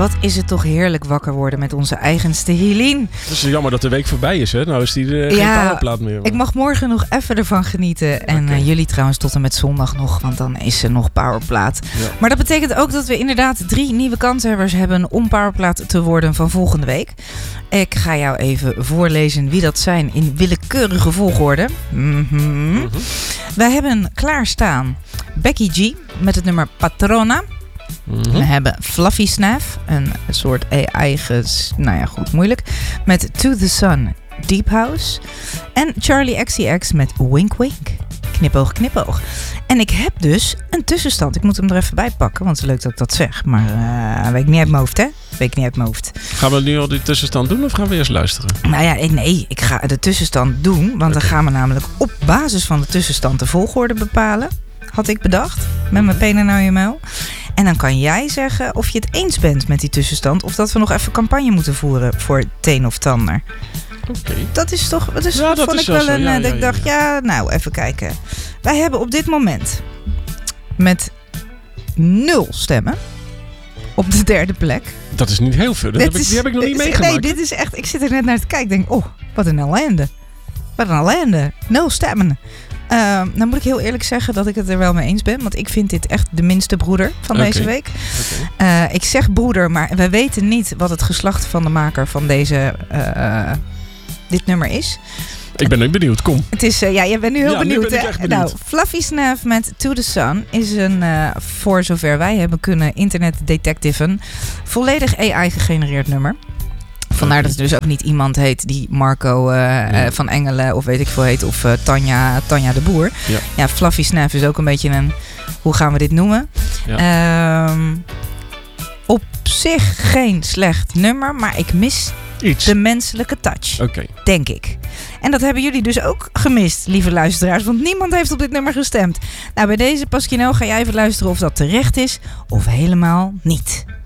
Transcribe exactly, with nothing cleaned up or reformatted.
Wat is het toch heerlijk wakker worden met onze eigenste Helene. Het is jammer dat de week voorbij is, hè? Nou is die uh, ja, geen powerplaat meer. Maar. Ik mag morgen nog even ervan genieten. En Okay. uh, jullie trouwens tot en met zondag nog, want dan is ze nog powerplaat. Ja. Maar dat betekent ook dat we inderdaad drie nieuwe kanshebbers hebben om powerplaat te worden van volgende week. Ik ga jou even voorlezen wie dat zijn in willekeurige volgorde. Mm-hmm. Mm-hmm. Wij hebben klaarstaan Becky G met het nummer Patrona. Mm-hmm. We hebben Fluffy Snaff, een soort A I, ges, nou ja, goed, moeilijk, met To The Sun, Deep House. En Charlie X C X met Wink Wink, knipoog, knipoog. En ik heb dus een tussenstand. Ik moet hem er even bij pakken, want het is leuk dat ik dat zeg. Maar uh, weet ik niet uit mijn hoofd, hè? Weet ik niet uit mijn hoofd. Gaan we nu al die tussenstand doen of gaan we eerst luisteren? Nou ja, nee, ik ga de tussenstand doen. Want okay. Dan gaan we namelijk op basis van de tussenstand de volgorde bepalen. Had ik bedacht, met mijn penen naar je muil. En dan kan jij zeggen of je het eens bent met die tussenstand. Of dat we nog even campagne moeten voeren voor het een of het ander. Okay. Dat is toch, dat, is, ja, dat, dat vond is ik wel zo, een, ja, dat ja, ik ja, dacht, ja. ja, nou, even kijken. Wij hebben op dit moment met nul stemmen op de derde plek. Dat is niet heel veel, dat heb ik, die heb ik nog niet meegemaakt. Nee, dit is echt, ik zit er net naar te kijken. Ik denk, oh, wat een ellende. Wat een ellende. Nul stemmen. Uh, nou moet ik heel eerlijk zeggen dat ik het er wel mee eens ben. Want ik vind dit echt de minste broeder van okay. deze week. Okay. Uh, ik zeg broeder, maar wij weten niet wat het geslacht van de maker van deze, uh, dit nummer is. Ik ben nu benieuwd, kom. Het is, uh, ja, je bent nu heel ja, benieuwd. Nu ben ik echt benieuwd. Nou, Fluffy Snaff met To The Sun is een, uh, voor zover wij hebben kunnen internetdetectiven, volledig A I gegenereerd nummer. Vandaar okay. dat er dus ook niet iemand heet die Marco uh, ja. uh, van Engelen of weet ik veel heet. Of uh, Tanja, Tanja de Boer. Ja. ja, Fluffy Snaff is ook een beetje een, hoe gaan we dit noemen? Ja. Um, op zich geen slecht nummer, maar ik mis iets. De menselijke touch. Okay. Denk ik. En dat hebben jullie dus ook gemist, lieve luisteraars. Want niemand heeft op dit nummer gestemd. Nou, bij deze Pasquino ga jij even luisteren of dat terecht is of helemaal niet.